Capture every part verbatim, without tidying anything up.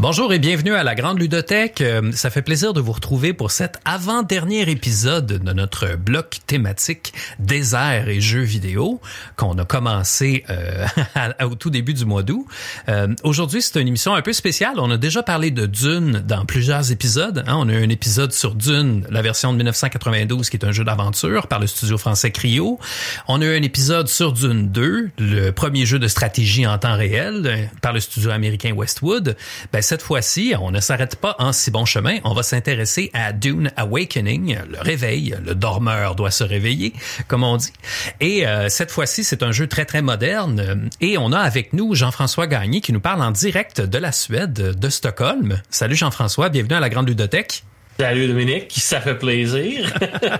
Bonjour et bienvenue à la Grande Ludothèque. Ça fait plaisir de vous retrouver pour cet avant-dernier épisode de notre bloc thématique désert et jeux vidéo qu'on a commencé euh, au tout début du mois d'août. Euh, aujourd'hui, c'est une émission un peu spéciale. On a déjà parlé de Dune dans plusieurs épisodes. Hein. On a eu un épisode sur Dune, la version de dix-neuf cent quatre-vingt-douze, qui est un jeu d'aventure par le studio français Cryo. On a eu un épisode sur Dune deux, le premier jeu de stratégie en temps réel par le studio américain Westwood. Ben, cette fois-ci, on ne s'arrête pas en si bon chemin. On va s'intéresser à Dune Awakening, le réveil, le dormeur doit se réveiller, comme on dit. Et euh, cette fois-ci, c'est un jeu très, très moderne. Et on a avec nous Jean-François Gagné qui nous parle en direct de la Suède, de Stockholm. Salut Jean-François, bienvenue à la Grande Ludothèque. Salut Dominique, ça fait plaisir.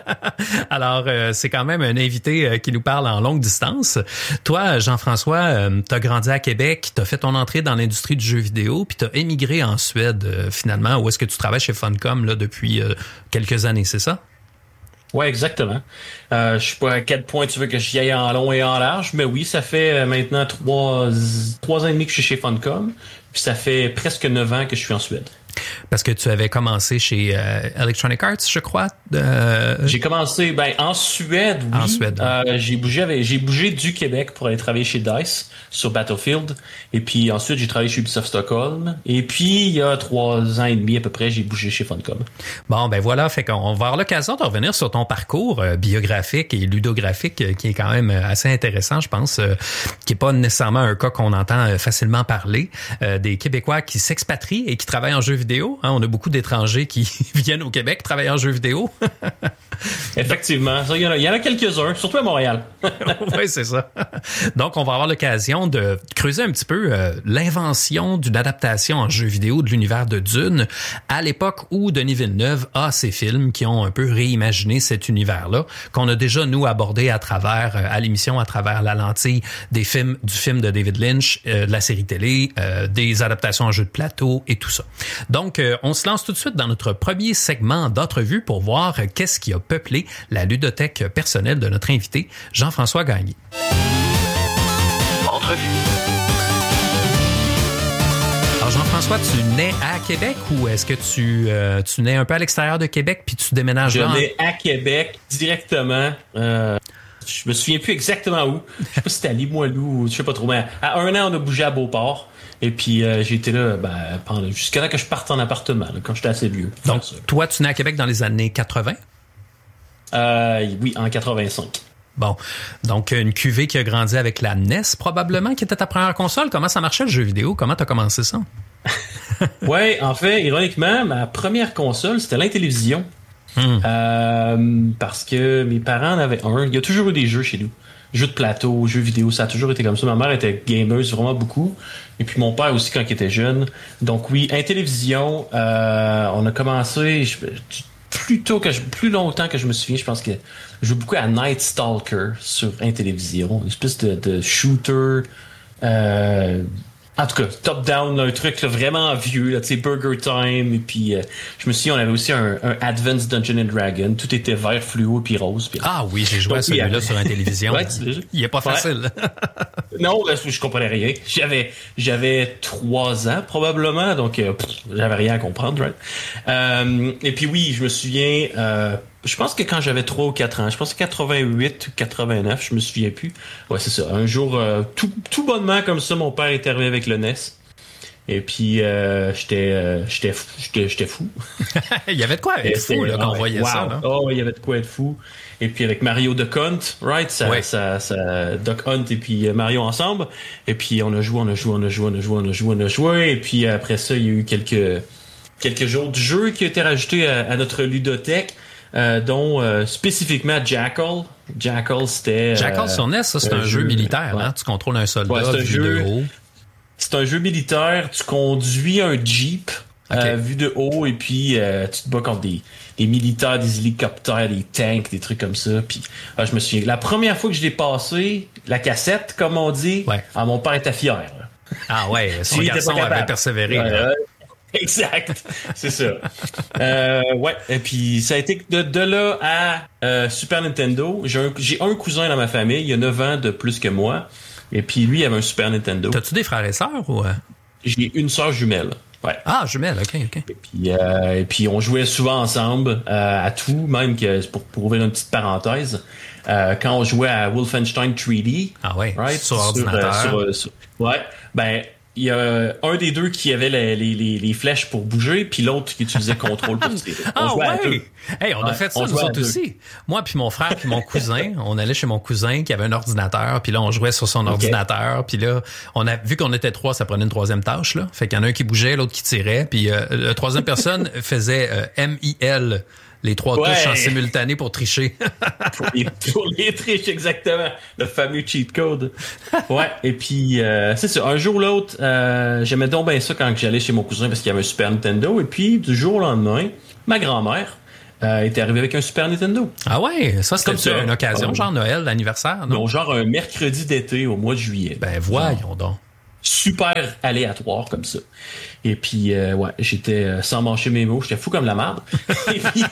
Alors, euh, c'est quand même un invité euh, qui nous parle en longue distance. Toi, Jean-François, euh, t'as grandi à Québec, t'as fait ton entrée dans l'industrie du jeu vidéo, puis t'as émigré en Suède, euh, finalement. Où est-ce que tu travailles chez Funcom là, depuis euh, quelques années, c'est ça? Ouais, exactement. Euh, je sais pas à quel point tu veux que j'y aille en long et en large, mais oui, ça fait maintenant trois, trois ans et demi que je suis chez Funcom, puis ça fait presque neuf ans que je suis en Suède. Parce que tu avais commencé chez euh, Electronic Arts, je crois. Euh... J'ai commencé ben en Suède, oui. En Suède. Euh, j'ai bougé avec, j'ai bougé du Québec pour aller travailler chez DICE sur Battlefield. Et puis ensuite, j'ai travaillé chez Ubisoft Stockholm. Et puis, il y a trois ans et demi à peu près, j'ai bougé chez Funcom. Bon, ben voilà, fait qu'on va avoir l'occasion de revenir sur ton parcours euh, biographique et ludographique euh, qui est quand même assez intéressant, je pense, euh, qui est pas nécessairement un cas qu'on entend euh, facilement parler. Euh, des Québécois qui s'expatrient et qui travaillent en jeux vidéo. Hein, on a beaucoup d'étrangers qui viennent au Québec travailler en jeux vidéo. Effectivement. Il y, en a, il y en a quelques-uns, surtout à Montréal. Oui, c'est ça. Donc, on va avoir l'occasion de creuser un petit peu euh, l'invention d'une adaptation en jeu vidéo de l'univers de Dune à l'époque où Denis Villeneuve a ses films qui ont un peu réimaginé cet univers-là, qu'on a déjà, nous, abordé à travers, euh, à l'émission, à travers la lentille des films, du film de David Lynch, euh, de la série télé, euh, des adaptations en jeu de plateau et tout ça. Donc, euh, on se lance tout de suite dans notre premier segment d'entrevue pour voir euh, qu'est-ce qui a peuplé la ludothèque personnelle de notre invité, Jean-François Gagné. Entrevue. Alors, Jean-François, tu nais à Québec ou est-ce que tu, euh, tu nais un peu à l'extérieur de Québec puis tu déménages Je là? Je nais à Québec directement. Euh, je me souviens plus exactement où. Je sais pas si c'était à Limoilou ou je sais pas trop. Mais à un an, on a bougé à Beauport. Et puis, euh, j'ai été là ben, pendant, jusqu'à là que je parte en appartement, là, quand j'étais assez vieux. Donc, toi, tu nais à Québec dans les années quatre-vingts? Euh, oui, en quatre-vingt-cinq. Bon, donc une cuvée qui a grandi avec la N E S, probablement, qui était ta première console. Comment ça marchait le jeu vidéo? Comment t'as commencé ça? Oui, en fait, ironiquement, ma première console, c'était l'Intellivision. Hmm. Euh, parce que mes parents en avaient un. Il y a toujours eu des jeux chez nous. Jeux de plateau, jeux vidéo, ça a toujours été comme ça. Ma mère était gameuse vraiment beaucoup. Et puis mon père aussi quand il était jeune. Donc oui, Intellivision, euh, on a commencé... Je, Plus tôt que je, plus longtemps que je me souviens, je pense que je joue beaucoup à Night Stalker sur Intellivision, une espèce de, de shooter, euh, en tout cas top-down, un truc là, vraiment vieux, tu sais, Burger Time, et puis euh, je me souviens, on avait aussi un, un Advanced Dungeons and Dragons, tout était vert fluo puis rose. Puis, ah oui, j'ai joué donc, à celui-là oui, sur Intellivision. Ouais, il est pas facile. Ouais. Non, là, je comprenais rien. J'avais j'avais trois ans probablement, donc euh, pff, j'avais rien à comprendre. Right? Euh, et puis oui, je me souviens, euh, je pense que quand j'avais trois ou quatre ans, je pense que quatre-vingt-huit ou quatre-vingt-neuf, je me souviens plus. Ouais, c'est ça. Un jour, euh, tout, tout bonnement comme ça, mon père est arrivé avec le N E S. Et puis, euh, j'étais, euh, j'étais, j'étais, j'étais fou. Il y avait de quoi être fou, là, quand on voyait wow. ça. Là. Oh, il y avait de quoi être fou. Et puis, avec Mario Duck Hunt, right? Ça, ouais. ça, ça, Duck Hunt et puis Mario ensemble. Et puis, on a joué, on a joué, on a joué, on a joué, on a joué, on a joué. Et puis, après ça, il y a eu quelques, quelques jours de jeu qui ont été rajoutés à, à notre ludothèque. Euh, dont euh, spécifiquement Jackal. Jackal, c'était... Jackal euh, sur N E S, ça, c'est un, un jeu, jeu militaire. Ouais. Hein? Tu contrôles un soldat ouais, c'est un vu jeu, de haut. C'est un jeu militaire. Tu conduis un Jeep okay. euh, vu de haut et puis euh, tu te bats contre des, des militaires, des hélicoptères, des tanks, des trucs comme ça. Puis euh, je me souviens, la première fois que je l'ai passé, la cassette, comme on dit, ouais. ah, mon père était fier. Là. Ah ouais, son garçon avait persévéré. Ouais, ouais. Exact, c'est ça. euh, ouais, et puis ça a été de, de là à euh, Super Nintendo. J'ai un, j'ai un cousin dans ma famille, il a neuf ans de plus que moi, et puis lui il avait un Super Nintendo. T'as-tu des frères et sœurs ou? J'ai une sœur jumelle. Ouais. Ah, jumelles, ok, ok. Et puis, euh, et puis on jouait souvent ensemble euh, à tout, même que pour, pour ouvrir une petite parenthèse, euh, quand on jouait à Wolfenstein trois D, ah ouais, right, sur ordinateur. Sur, euh, sur, sur, ouais, ben il y a un des deux qui avait les, les, les, les flèches pour bouger, puis l'autre qui utilisait contrôle pour tirer. Ah ouais! Hey, on ouais, a fait ça on nous autres aussi. Moi puis mon frère puis mon cousin, on allait chez mon cousin qui avait un ordinateur, puis là on jouait sur son okay. ordinateur, puis là on a vu qu'on était trois, ça prenait une troisième tâche là. Fait qu'il y en a un qui bougeait, l'autre qui tirait, puis euh, la troisième personne faisait euh, M I L. Les trois ouais. touches en simultané pour tricher. pour, les, pour les triches, exactement. Le fameux cheat code. Ouais. Et puis, euh, c'est ça. Un jour ou l'autre, euh, j'aimais donc bien ça quand j'allais chez mon cousin parce qu'il y avait un Super Nintendo. Et puis, du jour au lendemain, ma grand-mère euh, était arrivée avec un Super Nintendo. Ah ouais? Ça, c'était ça. Une occasion, euh, genre Noël, l'anniversaire, non? Non, genre un mercredi d'été au mois de juillet. Ben, voyons donc. Super aléatoire comme ça. Et puis, euh, ouais, j'étais euh, sans mâcher mes mots, j'étais fou comme la merde. Et puis,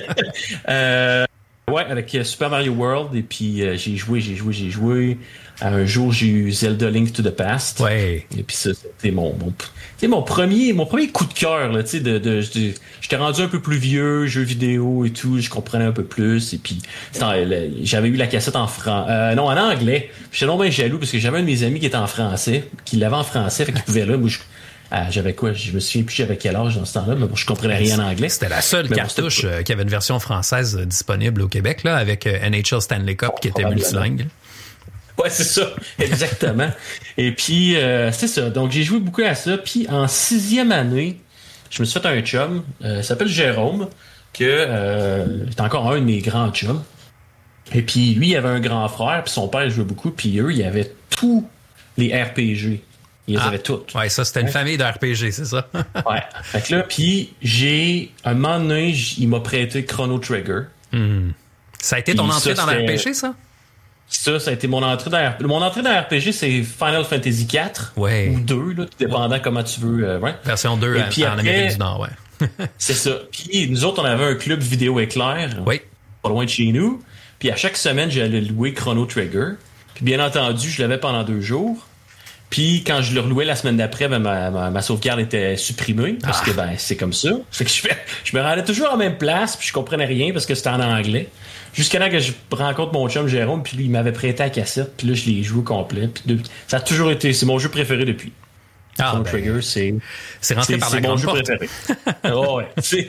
euh, ouais, avec Super Mario World, et puis euh, j'ai joué, j'ai joué, j'ai joué. Un jour, j'ai eu Zelda Link to the Past. Ouais. Et puis ça, c'était mon, mon, mon premier, mon premier coup de cœur, là, tu sais, de, de, de, j'étais rendu un peu plus vieux, jeux vidéo et tout, je comprenais un peu plus, et puis, j'avais eu la cassette en français, euh, non, en anglais. J'étais non bien jaloux parce que j'avais un de mes amis qui était en français, qui l'avait en français, fait qu'il pouvait là, moi, je, ah, j'avais quoi? Je me souviens plus j'avais quel âge dans ce temps-là, mais bon, je comprenais rien en anglais. C'était la seule mais cartouche bon, qui avait une version française disponible au Québec, là, avec N H L Stanley Cup, oh, qui était multilingue. Ouais, c'est ça, exactement. Et puis, euh, c'est ça. Donc, j'ai joué beaucoup à ça. Puis, en sixième année, je me suis fait un chum. Euh, il s'appelle Jérôme, que euh, est encore un de mes grands chums. Et puis, lui, il avait un grand frère, puis son père, il jouait beaucoup. Puis, eux, il avait tous les R P G. Ils ah, avaient toutes. Ouais, ça, c'était une ouais. famille de R P G, c'est ça? Ouais. Fait que là, puis, j'ai, un moment donné, il m'a prêté Chrono Trigger. Mm. Ça a été ton puis entrée ça, dans le R P G, ça? Ça, ça a été mon entrée dans R P G. Mon entrée dans R P G, c'est Final Fantasy quatre ouais. ou deux, là, dépendant ouais. comment tu veux. Euh, ouais. Version deux à, en Amérique du Nord, ouais. C'est ça. Puis nous autres, on avait un club vidéo éclair, oui. pas loin de chez nous. Puis à chaque semaine, j'allais louer Chrono Trigger. Puis bien entendu, je l'avais pendant deux jours. Puis quand je le relouais la semaine d'après, ben, ma, ma, ma sauvegarde était supprimée parce ah. que ben c'est comme ça. Fait que je, je me rendais toujours en même place, puis je comprenais rien parce que c'était en anglais. Jusqu'à là que je rencontre mon chum Jérôme, puis lui, il m'avait prêté la cassette, puis là, je l'ai joué au complet. Puis de, ça a toujours été, c'est mon jeu préféré depuis. Ah, Chrono ben, Trigger, c'est c'est rentré c'est, par c'est la mon grande jeu porte. préféré. Oh, ouais. C'est...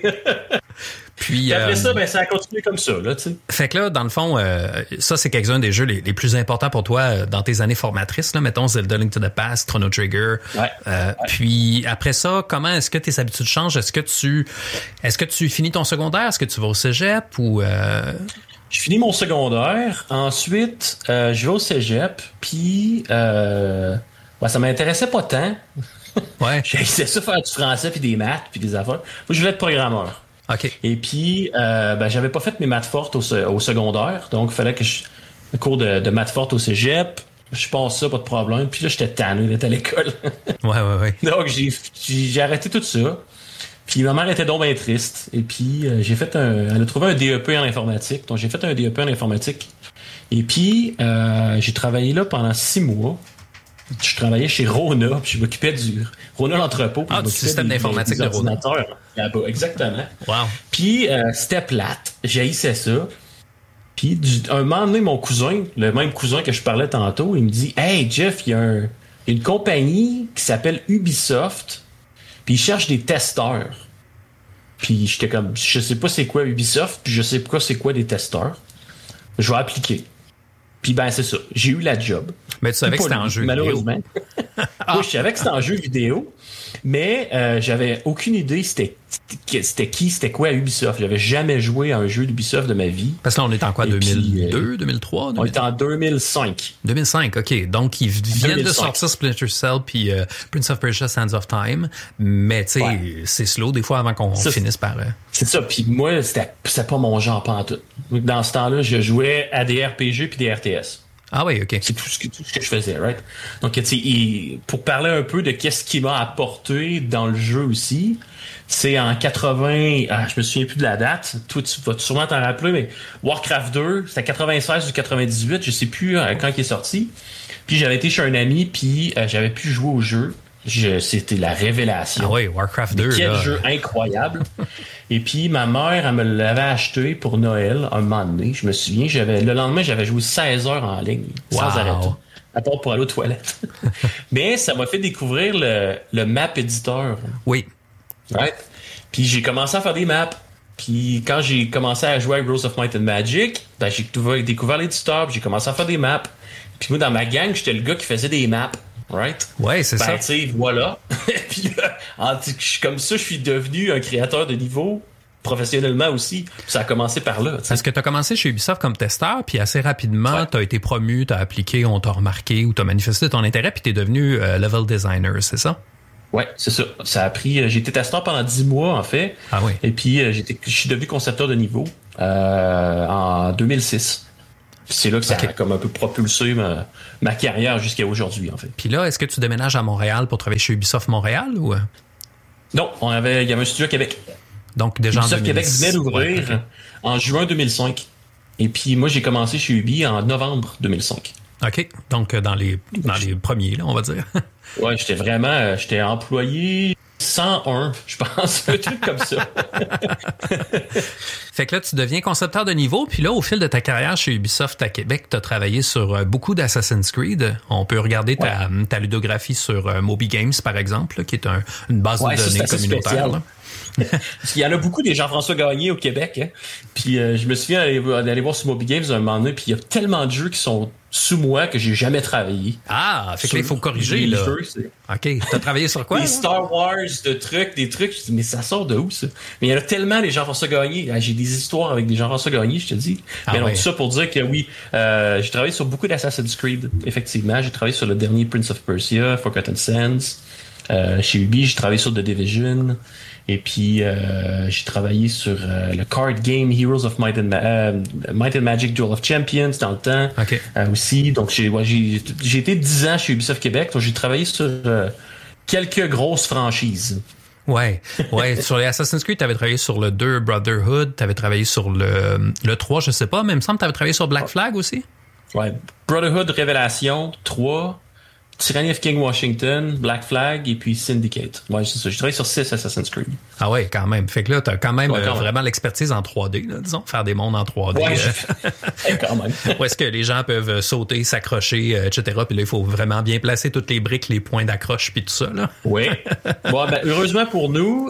Puis après euh, ça, ben ça a continué comme ça, là, tu sais. Fait que là, dans le fond, euh, ça c'est quelques-uns des jeux les, les plus importants pour toi euh, dans tes années formatrices, là, mettons Zelda Link to the Past, Chrono Trigger. Ouais. Euh, ouais. Puis après ça, comment est-ce que tes habitudes changent? Est-ce que tu, est-ce que tu finis ton secondaire? Est-ce que tu vas au cégep ou euh... Je finis mon secondaire. Ensuite, euh, je vais au cégep. Puis, euh, ouais, ça m'intéressait pas tant. Ouais. J'ai essayé ça faire du français puis des maths puis des affaires. Moi, je voulais être programmeur. OK. Et puis, euh, ben, j'avais pas fait mes maths fortes au, au secondaire. Donc, il fallait que je... Le cours de, de maths fortes au cégep. Je passe ça, pas de problème. Puis là, j'étais tanné d'être à l'école. Ouais, ouais, ouais. Donc, j'ai, j'ai, j'ai arrêté tout ça. Puis ma mère était donc bien triste. Et puis, euh, j'ai fait un... Elle a trouvé un D E P en informatique. Donc, j'ai fait un D E P en informatique. Et puis, euh, j'ai travaillé là pendant six mois. Je travaillais chez Rona, puis je m'occupais du... Rona l'entrepôt. Ah, du système des, d'informatique des, des de Rona. Là-bas, exactement. Wow. Puis, euh, c'était plate. J'haïssais ça. Puis, du, un moment donné, mon cousin, le même cousin que je parlais tantôt, il me dit « Hey, Jeff, il y a un, une compagnie qui s'appelle Ubisoft, puis ils cherchent des testeurs. » Puis, j'étais comme « Je sais pas c'est quoi Ubisoft, puis je sais pas c'est quoi des testeurs. Je vais appliquer. » Puis, ben, c'est ça. J'ai eu la job. Mais tu savais que c'était en jeu vidéo. Ah. Oui, je savais que c'était en jeu vidéo, mais euh, j'avais aucune idée c'était, c'était qui, c'était quoi Ubisoft. J'avais jamais joué à un jeu d'Ubisoft de ma vie. Parce que là, on est en quoi, et deux mille deux, puis, deux mille trois? deux mille... On est en deux mille cinq. deux mille cinq, OK. Donc, ils viennent deux mille cinq. De sortir Splinter Cell puis euh, Prince of Persia Sands of Time. Mais, tu sais, ouais. c'est slow des fois avant qu'on ça, finisse par... Euh... C'est ça. Puis moi, c'était, c'était pas mon genre pantoute. Dans ce temps-là, je jouais à des R P G puis des R T S. Ah oui, OK. C'est tout ce, que, tout ce que je faisais, right? Donc, tu sais, pour parler un peu de qu'est-ce qui m'a apporté dans le jeu aussi, c'est en quatre-vingts... Ah, je me souviens plus de la date. Toi, tu vas sûrement t'en rappeler, mais Warcraft deux, c'était quatre-vingt-seize ou quatre-vingt-dix-huit, je sais plus euh, quand il est sorti. Puis j'avais été chez un ami, puis euh, j'avais pu jouer au jeu. Je, c'était la révélation. Ah oui, Warcraft deux. Quel là. jeu incroyable. Et puis, ma mère, elle me l'avait acheté pour Noël, un moment donné. Je me souviens, j'avais, le lendemain, j'avais joué seize heures en ligne, sans Wow. arrêt. À part pour aller aux toilettes. Mais ça m'a fait découvrir le, le map éditeur. Oui. Right? Puis j'ai commencé à faire des maps. Puis quand j'ai commencé à jouer à Heroes of Might and Magic, ben j'ai découvert, découvert l'éditeur, puis j'ai commencé à faire des maps. Puis moi, dans ma gang, j'étais le gars qui faisait des maps. Right? Ouais, c'est ben, ça. Tu sais, voilà. Puis là, en, comme ça, je suis devenu un créateur de niveau professionnellement aussi. Puis ça a commencé par là. T'sais. Parce que tu as commencé chez Ubisoft comme testeur, puis assez rapidement, ouais. tu as été promu, tu as appliqué, on t'a remarqué ou tu as manifesté ton intérêt, puis tu es devenu euh, level designer, c'est ça? Ouais, c'est ça. Ça a pris. Euh, j'ai été testeur pendant dix mois, en fait. Ah oui. Et puis, euh, j'étais, je suis devenu concepteur de niveau euh, en deux mille six. Puis c'est là que ça okay. a comme un peu propulsé ma, ma carrière jusqu'à aujourd'hui, en fait. Puis là, est-ce que tu déménages à Montréal pour travailler chez Ubisoft Montréal ou? Non, on avait, il y avait un studio à Québec. Donc déjà Ubisoft en deux mille Québec venait d'ouvrir ouais, okay. en juin deux mille cinq. Et puis moi, j'ai commencé chez Ubi en novembre deux mille cinq. OK. Donc dans les dans les premiers, là, on va dire. Ouais, j'étais vraiment, j'étais employé cent un, je pense, un truc comme ça. Fait que là, tu deviens concepteur de niveau, puis là, au fil de ta carrière chez Ubisoft à Québec, tu as travaillé sur beaucoup d'Assassin's Creed. On peut regarder ta, ouais. ta ludographie sur uh, Moby Games, par exemple, là, qui est un, une base ouais, de données communautaire. Là. Parce qu'il y en a beaucoup des Jean-François Gagné au Québec. Hein? Puis euh, je me souviens d'aller, d'aller voir sur Moby Games un moment donné, puis il y a tellement de jeux qui sont sous moi que j'ai jamais travaillé. Ah, fait que là, il faut corriger, là. Jeux, c'est... OK. T'as travaillé sur quoi? Des Star Wars, de trucs, des trucs. Je dis, mais ça sort de où, ça? Mais il y en a tellement, les Jean-François Gagné. J'ai des histoires avec des Jean-François Gagné, je te dis. Ah, mais non, ouais. Tout ça pour dire que oui, euh, j'ai travaillé sur beaucoup d'Assassin's Creed, effectivement. J'ai travaillé sur le dernier Prince of Persia, Forgotten Sands. Euh, chez Ubi, j'ai travaillé sur The Division. Et puis, euh, j'ai travaillé sur euh, le card game Heroes of Might and, Ma- euh, Might and Magic Duel of Champions dans le temps okay. euh, aussi. Donc, j'ai, ouais, j'ai, j'ai été dix ans chez Ubisoft Québec. Donc, j'ai travaillé sur euh, quelques grosses franchises. Ouais, ouais. Sur les Assassin's Creed, t'avais travaillé sur le deux Brotherhood, t'avais travaillé sur le le trois, je sais pas, mais il me semble que t'avais travaillé sur Black Flag aussi. Ouais, Brotherhood, Révélation, trois... Tyranny of King Washington, Black Flag et puis Syndicate. Ouais, c'est ça. J'ai travaillé sur six Assassin's Creed. Ah ouais, quand même. Fait que là, t'as quand même, ouais, quand euh, même. vraiment l'expertise en trois D, là, disons, faire des mondes en trois D. Ouais, euh... quand même. Où est-ce que les gens peuvent sauter, s'accrocher, euh, et cetera. Puis là, il faut vraiment bien placer toutes les briques, les points d'accroche, puis tout ça, là. Oui. Bon, ben, heureusement pour nous,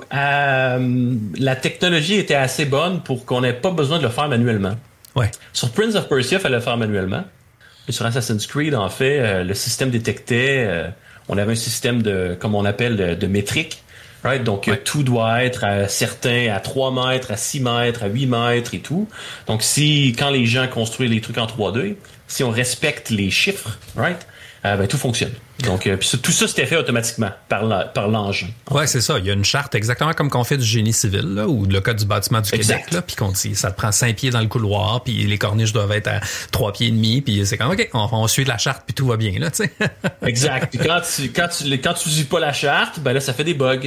euh, la technologie était assez bonne pour qu'on n'ait pas besoin de le faire manuellement. Ouais. Sur Prince of Persia, il fallait le faire manuellement. Et sur Assassin's Creed, en fait, euh, le système détectait, euh, on avait un système de, comme on appelle, de, de métrique. Right? Donc, ouais. Tout doit être à certains, à trois mètres, à six mètres, à huit mètres et tout. Donc, si, quand les gens construisent les trucs en trois D, si on respecte les chiffres, right? Euh, ben, tout fonctionne. Donc, euh, puis tout ça, c'était fait automatiquement par, la, par l'engin. Ouais, c'est ça. Il y a une charte exactement comme qu'on fait du génie civil, là, ou le code du bâtiment du exact. Québec, là, puis qu'on dit, ça te prend cinq pieds dans le couloir, puis les corniches doivent être à trois pieds et demi, puis c'est comme, OK, on, on suit la charte, puis tout va bien, là, tu sais. Exact. Puis quand tu, quand tu, quand tu suis pas la charte, ben là, ça fait des bugs.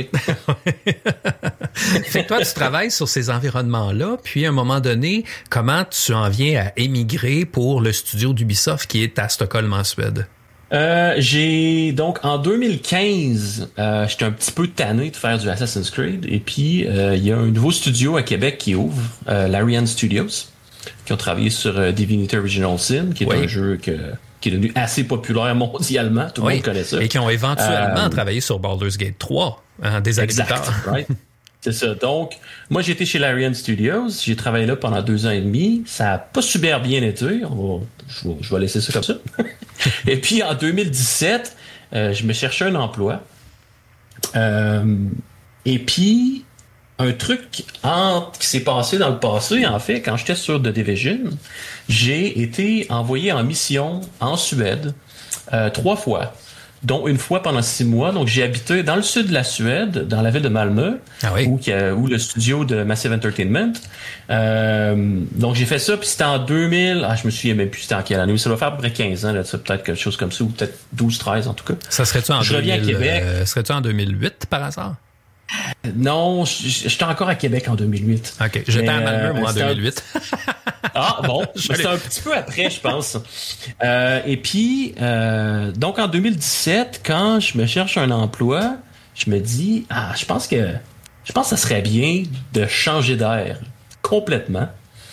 Fait que toi, tu travailles sur ces environnements-là, puis à un moment donné, comment tu en viens à émigrer pour le studio d'Ubisoft qui est à Stockholm, en Suède? Euh, j'ai donc en deux mille quinze, euh, j'étais un petit peu tanné de faire du Assassin's Creed et puis euh, il y a un nouveau studio à Québec qui ouvre, euh, Larian Studios, qui ont travaillé sur euh, Divinity Original Sin, qui est oui. un jeu que, qui est devenu assez populaire mondialement, tout le oui. monde connaît ça. Et qui ont éventuellement euh, travaillé sur Baldur's Gate trois, hein, des exact, agriculteurs. Right? C'est ça. Donc, moi, j'ai été chez Larian Studios. J'ai travaillé là pendant deux ans et demi. Ça n'a pas super bien été. On va, je, vais, je vais laisser ça comme ça. Et puis, en deux mille dix-sept, euh, je me cherchais un emploi. Euh, et puis, un truc en, qui s'est passé dans le passé, en fait, quand j'étais sur The Division, j'ai été envoyé en mission en Suède euh, trois fois. Dont une fois pendant six mois. Donc, j'ai habité dans le sud de la Suède, dans la ville de Malmö, ah oui. où, où le studio de Massive Entertainment. Euh, donc, j'ai fait ça, puis c'était en deux mille. Ah, je me souviens même plus c'était en quelle année. Ça va faire à peu près quinze ans, là, ça, peut-être quelque chose comme ça, ou peut-être douze, treize en tout cas. Ça serait-tu en, je deux mille, reviens à Québec. Euh, serais-tu en deux mille huit par hasard? Non, j'étais encore à Québec en deux mille huit. OK. J'étais Mais, à Malmö, moi, en deux mille huit. Ah, bon. C'était un petit peu après, je pense. Euh, et puis, euh, donc en deux mille dix-sept, quand je me cherche un emploi, je me dis, ah, je pense que, je pense que ça serait bien de changer d'air complètement.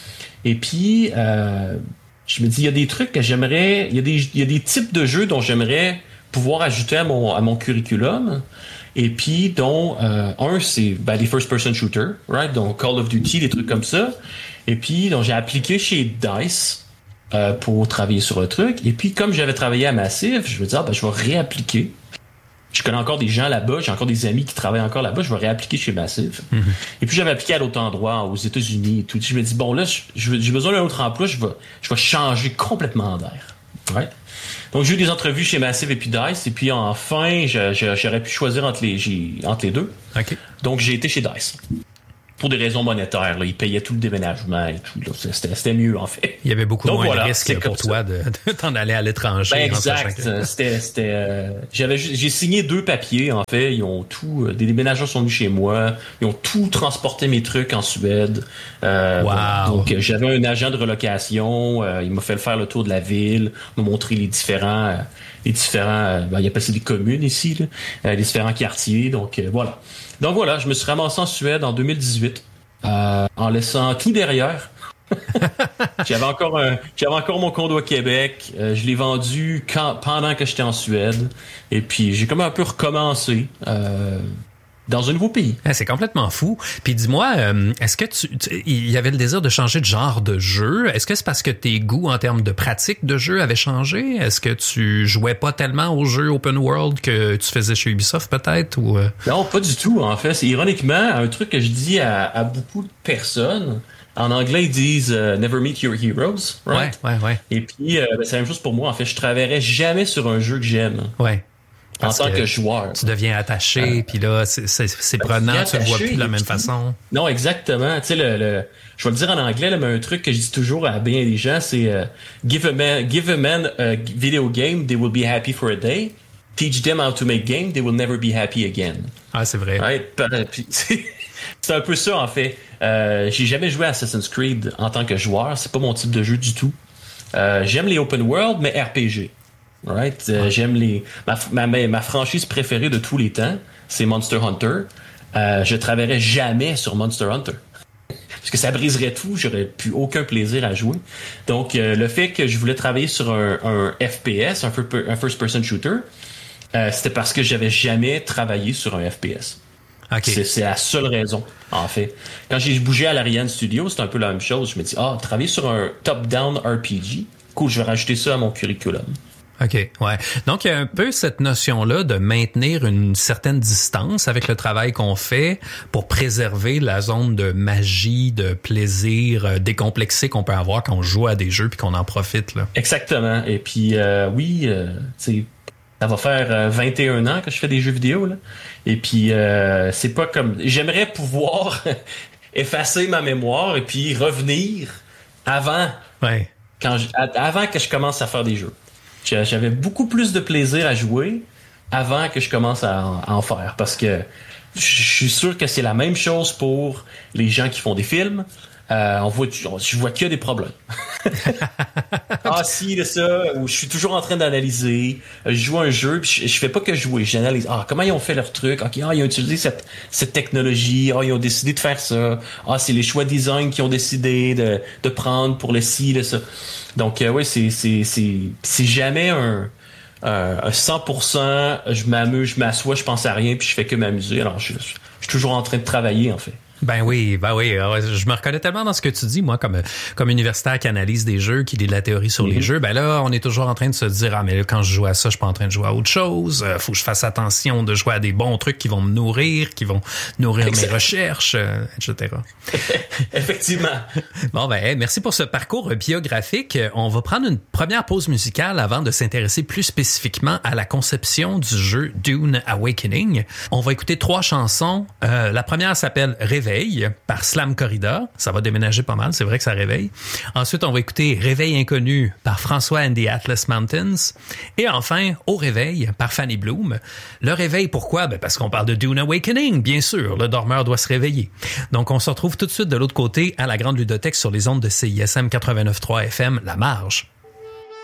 Et puis, euh, je me dis, il y a des trucs que j'aimerais, il y a des, il y a des types de jeux dont j'aimerais pouvoir ajouter à mon, à mon curriculum. Et puis, dont euh, un, c'est ben, les first-person shooters, right? Donc, Call of Duty, des trucs comme ça. Et puis, donc, j'ai appliqué chez DICE euh, pour travailler sur le truc. Et puis, comme j'avais travaillé à Massive, je me dis, ah, ben, je vais réappliquer. Je connais encore des gens là-bas, j'ai encore des amis qui travaillent encore là-bas, je vais réappliquer chez Massive. Mm-hmm. Et puis, j'avais appliqué à d'autres endroits, aux États-Unis et tout. Je me dis, bon, là, je, j'ai besoin d'un autre emploi, je vais, je vais changer complètement d'air. Right? Donc, j'ai eu des entrevues chez Massive et puis DICE. Et puis, enfin, je, je, j'aurais pu choisir entre les, j'ai, entre les deux. Okay. Donc, j'ai été chez DICE. Pour des raisons monétaires. Là. Ils payaient tout le déménagement et tout. Là. C'était, c'était mieux, en fait. Il y avait beaucoup Donc, moins voilà, de risques pour toi de, de t'en aller à l'étranger. Ben exact. C'était, c'était, euh, j'avais, j'ai signé deux papiers, en fait. Ils ont tout... Des déménageurs sont venus chez moi. Ils ont tout transporté mes trucs en Suède. Euh, wow. Voilà. Donc, euh, j'avais un agent de relocation. Euh, il m'a fait faire le tour de la ville, m'a montré les différents... Euh, les différents... Euh, ben, il appelle ça des communes ici, là. Euh, les différents quartiers. Donc, euh, voilà. Donc voilà, je me suis ramassé en Suède en deux mille dix-huit, euh, en laissant tout derrière. j'avais encore un, j'avais encore mon condo à Québec. Euh, je l'ai vendu quand, pendant que j'étais en Suède. Et puis j'ai comme un peu recommencé euh, dans un nouveau pays. Ah, c'est complètement fou. Puis dis-moi, euh, est-ce que tu, tu, il y avait le désir de changer de genre de jeu? Est-ce que c'est parce que tes goûts en termes de pratique de jeu avaient changé? Est-ce que tu jouais pas tellement aux jeux open world que tu faisais chez Ubisoft peut-être? Ou euh... Non, pas du tout. En fait, c'est ironiquement un truc que je dis à, à beaucoup de personnes. En anglais, ils disent uh, never meet your heroes, right? Ouais, ouais, ouais. Et puis, euh, ben, c'est la même chose pour moi. En fait, je travaillerais jamais sur un jeu que j'aime. Ouais. En tant que, que joueur. Tu deviens attaché, euh, puis là, c'est, c'est, c'est prenant, tu le vois plus de la même puis, façon. Non, exactement. Tu sais, le, le, je vais le dire en anglais, là, mais un truc que je dis toujours à bien des gens, c'est uh, give a man, give a man a video game, they will be happy for a day. Teach them how to make game, they will never be happy again. Ah, c'est vrai. Right? Puis, c'est un peu ça, en fait. Euh, j'ai jamais joué à Assassin's Creed en tant que joueur. C'est pas mon type de jeu du tout. Euh, j'aime les open world, mais R P G. Right? Euh, j'aime les ma, ma, ma franchise préférée de tous les temps, c'est Monster Hunter. Euh, je travaillerais jamais sur Monster Hunter. Parce que ça briserait tout, j'aurais plus aucun plaisir à jouer. Donc, euh, le fait que je voulais travailler sur un, un F P S, un, un first-person shooter, euh, c'était parce que j'avais jamais travaillé sur un F P S. Okay. C'est, c'est la seule raison, en fait. Quand j'ai bougé à l'Ariane Studio, c'est un peu la même chose. Je me dis, ah, travailler sur un top-down R P G, cool, je vais rajouter ça à mon curriculum. OK, ouais. Donc, il y a un peu cette notion-là de maintenir une certaine distance avec le travail qu'on fait pour préserver la zone de magie, de plaisir euh, décomplexé qu'on peut avoir quand on joue à des jeux puis qu'on en profite, là. Exactement. Et puis, euh, oui, euh, tu sais, ça va faire euh, vingt et un ans que je fais des jeux vidéo, là. Et puis, euh, c'est pas comme... J'aimerais pouvoir effacer ma mémoire et puis revenir avant, ouais. quand je, avant que je commence à faire des jeux. J'avais beaucoup plus de plaisir à jouer avant que je commence à en, à en faire. Parce que je suis sûr que c'est la même chose pour les gens qui font des films. Euh, on voit, je vois qu'il y a des problèmes. ah si, ça, où je suis toujours en train d'analyser. Je joue un jeu, puis je, je fais pas que jouer. J'analyse. Ah, comment ils ont fait leur truc? Ok, ah, ils ont utilisé cette, cette technologie. Ah, ils ont décidé de faire ça. Ah, c'est les choix design qu'ils ont décidé de, de prendre pour le ci, le ça. Donc, euh, oui, c'est, c'est, c'est, c'est jamais un, un, un cent pour cent. Je m'amuse, je m'assois, je pense à rien, puis je fais que m'amuser. Alors, je, je, je suis toujours en train de travailler, en fait. Ben oui, ben oui. Je me reconnais tellement dans ce que tu dis, moi, comme comme universitaire qui analyse des jeux, qui lit de la théorie sur mm-hmm. les jeux. Ben là, on est toujours en train de se dire, ah, mais là, quand je joue à ça, je suis pas en train de jouer à autre chose. Faut que je fasse attention de jouer à des bons trucs qui vont me nourrir, qui vont nourrir exact. Mes recherches, euh, et cetera. Effectivement. Bon, ben, hey, merci pour ce parcours biographique. On va prendre une première pause musicale avant de s'intéresser plus spécifiquement à la conception du jeu Dune Awakening. On va écouter trois chansons. Euh, la première s'appelle Réveil. Réveil par Slam Corrida. Ça va déménager pas mal, c'est vrai que ça réveille. Ensuite, on va écouter Réveil inconnu par François and the Atlas Mountains. Et enfin, Au Réveil par Fanny Bloom. Le réveil, pourquoi? Ben parce qu'on parle de Dune Awakening, bien sûr. Le dormeur doit se réveiller. Donc, on se retrouve tout de suite de l'autre côté à la Grande Ludothèque sur les ondes de C I S M quatre-vingt-neuf point trois F M, La Marge.